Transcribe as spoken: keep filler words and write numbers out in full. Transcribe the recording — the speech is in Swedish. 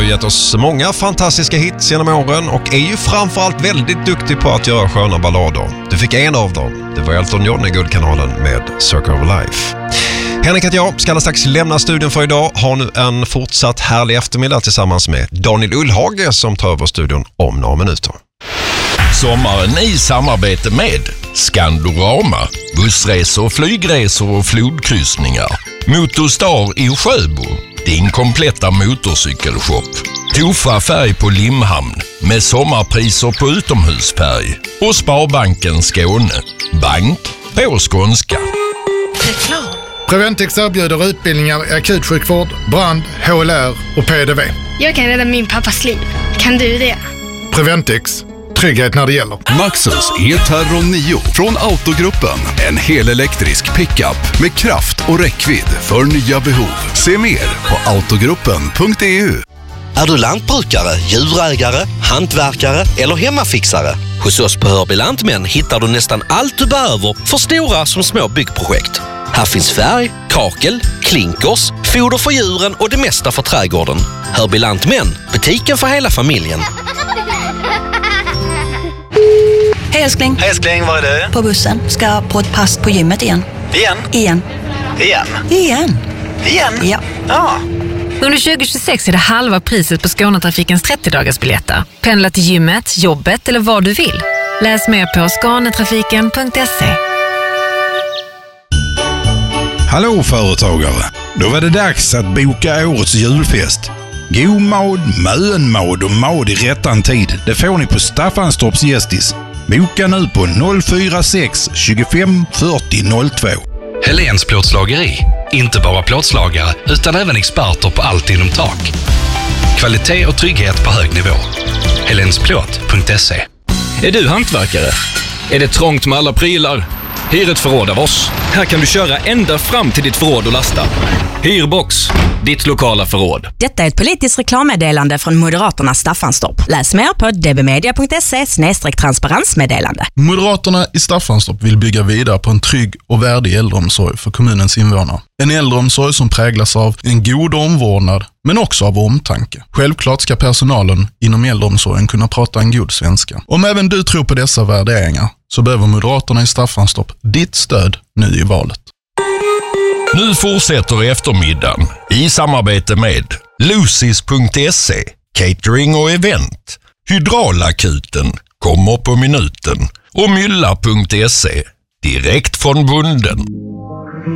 ju gett oss många fantastiska hits genom åren och är ju framförallt väldigt duktig på att göra sköna ballader. Du fick en av dem. Det var Elton John i Guldkanalen med Circle of Life. Henrik heter jag, ska alldeles strax lämna studion för idag. Har nu en fortsatt härlig eftermiddag tillsammans med Daniel Ullhage som tar över studion om några minuter. Sommaren i samarbete med Skandorama, bussresor, flygresor och flodkryssningar. Motorstar i Sjöbo, din kompletta motorcykelshop. Tofa färg på Limhamn med sommarpriser på utomhusfärg. Och Sparbanken Skåne, bank på skånska. Reklam. Preventix erbjuder utbildningar i akutsjukvård, brand, H L R och P D V. Jag kan rädda min pappas liv. Kan du det? Preventix. Trygghet när det gäller. Maxus E-Terror nio från Autogruppen. En helelektrisk pickup med kraft och räckvidd för nya behov. Se mer på autogruppen punkt e u. Är du lantbrukare, djurägare, hantverkare eller hemmafixare? Hos oss på Hörby Lantmän hittar du nästan allt du behöver för stora som små byggprojekt. Här finns färg, kakel, klinkers, foder för djuren och det mesta för trädgården. Hörby Lantmän, butiken för hela familjen. Hej älskling. Hej älskling, var är du? På bussen. Ska på ett pass på gymmet igen. Igen? Igen. Igen? Igen. Igen? Ja. Ja. Under tjugo tjugosex är det halva priset på Skånetrafikens trettio-dagarsbiljetter. Pendla till gymmet, jobbet eller vad du vill. Läs mer på skanetrafiken punkt se. Hallå företagare! Då var det dags att boka årets julfest. God mad, mönmad och mad i rättan tid. Det får ni på Staffanstorps Gästis. Boka nu på noll fyra sex tjugofem fyrtio noll två. Helens plåtslageri. Inte bara plåtslagare utan även experter på allt inom tak. Kvalitet och trygghet på hög nivå. helensplåt punkt se. Är du hantverkare? Är det trångt med alla prylar? Hyr ett förråd av oss. Här kan du köra ända fram till ditt förråd och lasta. Hyrbox, ditt lokala förråd. Detta är ett politiskt reklammeddelande från Moderaterna Staffanstorp. Läs mer på d b media punkt se snedstreck transparensmeddelande. Moderaterna i Staffanstorp vill bygga vidare på en trygg och värdig äldreomsorg för kommunens invånare. En äldreomsorg som präglas av en god omvårdnad men också av omtanke. Självklart ska personalen inom äldreomsorgen kunna prata en god svenska. Om även du tror på dessa värderingar så behöver Moderaterna i Staffanstorp ditt stöd nu i valet. Nu fortsätter eftermiddagen i samarbete med Lucis punkt se, catering och event, Hydraulakuten, kommer på minuten och Mylla punkt se, direkt från bunden.